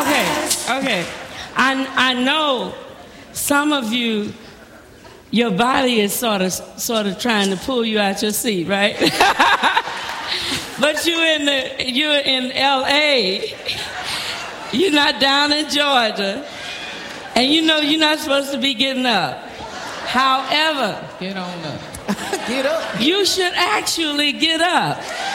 Okay. I know some of you, your body is sort of trying to pull you out your seat, right? But you're in L.A. You're not down in Georgia, and you know you're not supposed to be getting up. However, get on up. Get up. You should actually get up.